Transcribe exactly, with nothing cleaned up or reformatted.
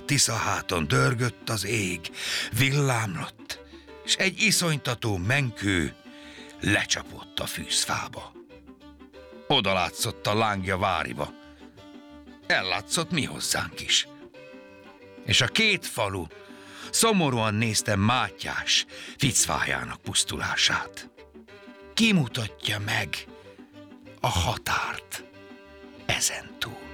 Tiszaháton dörgött az ég, villámlott, s egy iszonytató menkő lecsapott a fűzfába. Oda látszott a lángja Váriba, ellátszott mi hozzánk is. És a két falu szomorúan nézte Mátyás ficfájának pusztulását. Ki mutatja meg a határt ezentúl?